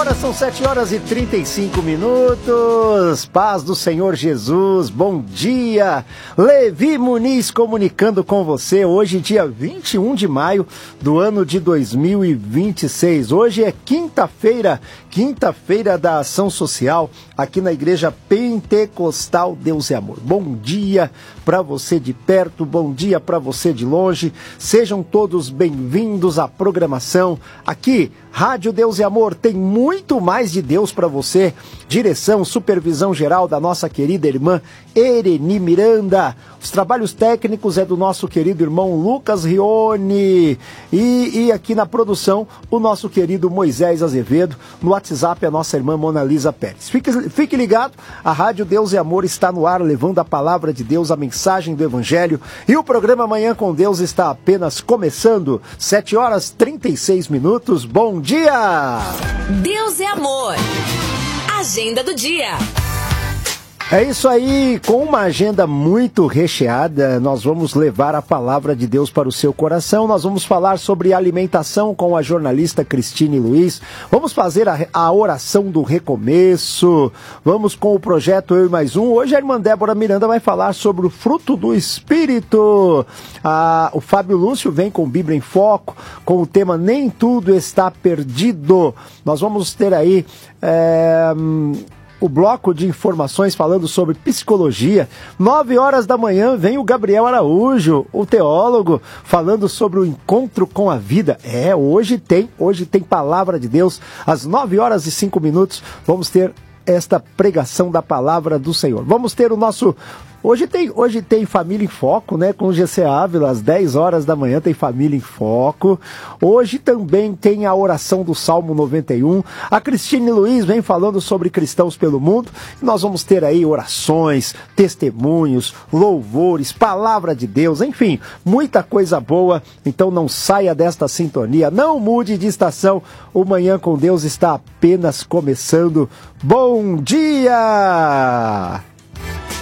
Agora são 7h35. Paz do Senhor Jesus, bom dia. Levi Muniz comunicando com você. Hoje, dia 21 de maio do ano de 2026. Hoje é quinta-feira da Ação Social, aqui na Igreja Pentecostal Deus é Amor. Bom dia para você de perto, bom dia para você de longe. Sejam todos bem-vindos à programação. Aqui, Rádio Deus é Amor, tem muito mais de Deus para você. Direção, supervisão geral da nossa querida irmã Ereni Miranda. Os trabalhos técnicos é do nosso querido irmão Lucas Rione. E aqui na produção, o nosso querido Moisés Azevedo. No WhatsApp, a nossa irmã Mona Lisa Pérez. Fique ligado, a Rádio Deus e Amor está no ar, levando a palavra de Deus, a mensagem do Evangelho. E o programa Manhã com Deus está apenas começando. 7h36. Bom dia! Deus é Amor. Agenda do dia. É isso aí, com uma agenda muito recheada, nós vamos levar a palavra de Deus para o seu coração. Nós vamos falar sobre alimentação com a jornalista Cristine Luiz. Vamos fazer a oração do recomeço. Vamos com o projeto Eu e Mais Um. Hoje a irmã Débora Miranda vai falar sobre o fruto do Espírito. O Fábio Lúcio vem com Bíblia em Foco, com o tema Nem Tudo Está Perdido. Nós vamos ter aí o bloco de informações falando sobre psicologia. 9h vem o Gabriel Araújo, o teólogo, falando sobre o encontro com a vida. Hoje tem palavra de Deus. Às 9h05 vamos ter esta pregação da palavra do Senhor. Vamos ter o nosso... Hoje tem Família em Foco, né? Com o GC Ávila, às 10h tem Família em Foco. Hoje também tem a oração do Salmo 91. A Cristine Luiz vem falando sobre cristãos pelo mundo. E nós vamos ter aí orações, testemunhos, louvores, palavra de Deus, enfim, muita coisa boa. Então não saia desta sintonia, não mude de estação. O Manhã com Deus está apenas começando. Bom dia!